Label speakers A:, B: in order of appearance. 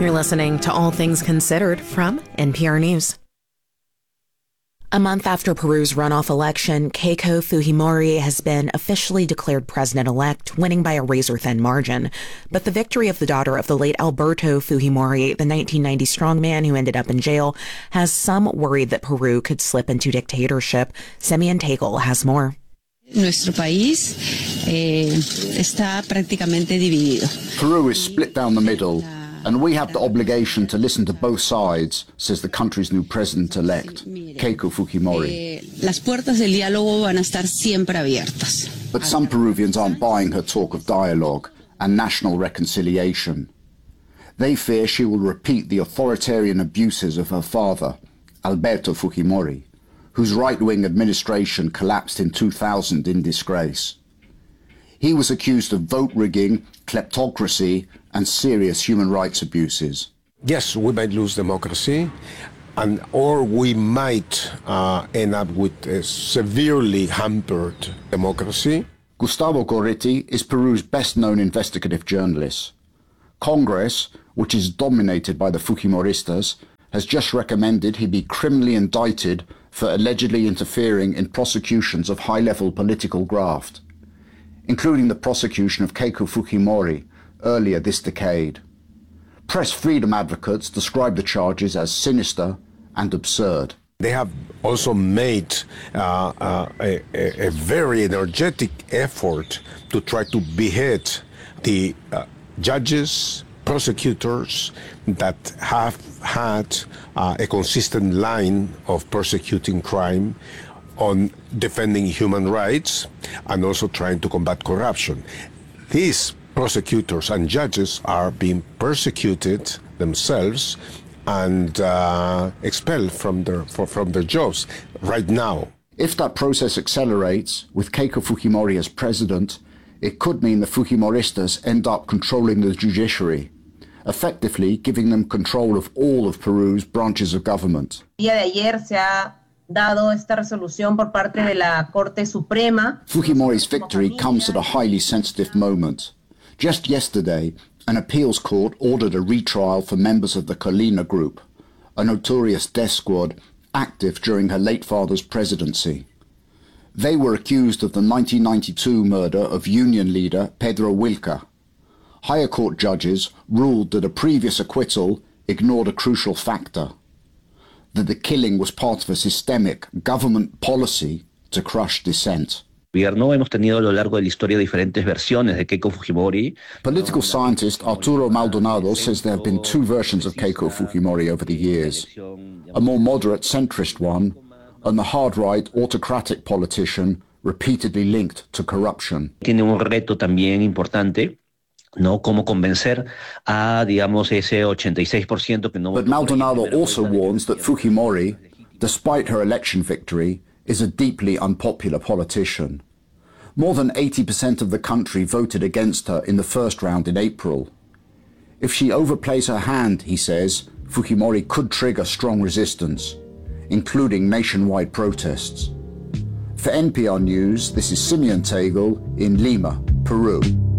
A: You're listening to All Things Considered from NPR News. A month after Peru's runoff election, Keiko Fujimori has been officially declared president-elect, winning by a razor-thin margin. But the victory of the daughter of the late Alberto Fujimori, the 1990 strongman who ended up in jail, has some worried that Peru could slip into dictatorship. Simeon Tegal has more.
B: Nuestro país está prácticamente dividido.
C: Peru is split down the middle, and we have the obligation to listen to both sides, says the country's new president-elect, Keiko Fujimori.
B: Las puertas del diálogo van a estar siempre abiertas.
C: But some Peruvians aren't buying her talk of dialogue and national reconciliation. They fear she will repeat the authoritarian abuses of her father, Alberto Fujimori, whose right-wing administration collapsed in 2000 in disgrace. He was accused of vote rigging, kleptocracy, and serious human rights abuses.
D: Yes, we might lose democracy, or we might end up with a severely hampered democracy.
C: Gustavo Gorriti is Peru's best-known investigative journalist. Congress, which is dominated by the Fujimoristas, has just recommended he be criminally indicted for allegedly interfering in prosecutions of high-level political graft, including the prosecution of Keiko Fujimori earlier this decade. Press freedom advocates describe the charges as sinister and absurd.
D: They have also made a very energetic effort to try to behead the judges, prosecutors that have had a consistent line of persecuting crime, on defending human rights, and also trying to combat corruption. These prosecutors and judges are being persecuted themselves and expelled from their jobs right now.
C: If that process accelerates, with Keiko Fujimori as president, it could mean the Fujimoristas end up controlling the judiciary, effectively giving them control of all of Peru's branches of government.
E: Día de ayer se ha dado esta resolución por parte de la Corte Suprema.
C: Fujimori's victory comes at a highly sensitive moment. Just yesterday, an appeals court ordered a retrial for members of the Colina Group, a notorious death squad active during her late father's presidency. They were accused of the 1992 murder of union leader Pedro Wilca. Higher court judges ruled that a previous acquittal ignored a crucial factor, that the killing was part of a systemic government policy to crush dissent.
F: Hemos tenido a lo largo de la historia diferentes versiones de Keiko Fujimori.
C: Political scientist Arturo Maldonado says there have been two versions of Keiko Fujimori over the years, a more moderate centrist one, and the hard-right autocratic politician repeatedly linked to corruption.
F: Tiene un reto también importante, ¿no? Cómo convencer a, digamos, ese 86% que no.
C: But Maldonado also warns that Fujimori, despite her election victory, is a deeply unpopular politician. More than 80% of the country voted against her in the first round in April. If she overplays her hand, he says, Fujimori could trigger strong resistance, including nationwide protests. For NPR News, this is Simeon Tegal in Lima, Peru.